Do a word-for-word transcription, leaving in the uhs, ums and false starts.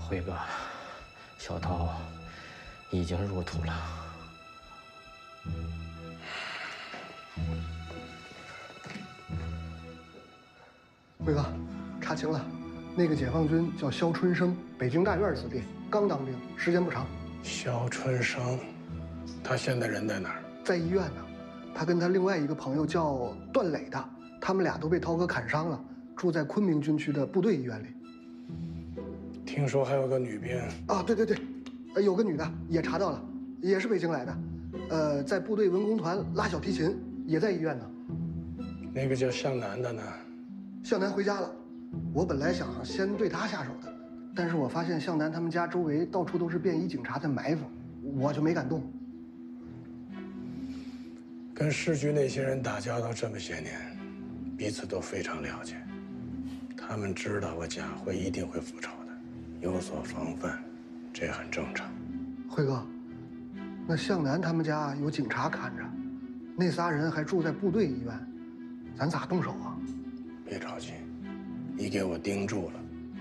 辉哥，小涛已经入土了。 辉哥，查清了，那个解放军叫肖春生，北京大院子弟，刚当兵，时间不长。 肖春生，他现在人在哪儿？ 在医院呢。他跟他另外一个朋友叫段磊的，他们俩都被涛哥砍伤了，住在昆明军区的部队医院里。 听说还有个女兵啊，对对对，呃，有个女的也查到了，也是北京来的，呃，在部队文工团拉小提琴，也在医院呢。 那个叫向南的呢？ 向南回家了。我本来想先对他下手的，但是我发现向南他们家周围到处都是便衣警察在埋伏，我就没敢动。 跟市局那些人打交道这么些年，彼此都非常了解。他们知道我贾辉一定会复仇的，有所防范，这很正常。 辉哥，那向南他们家有警察看着，那仨人还住在部队医院，咱咋动手啊？ 别着急，你给我盯住了，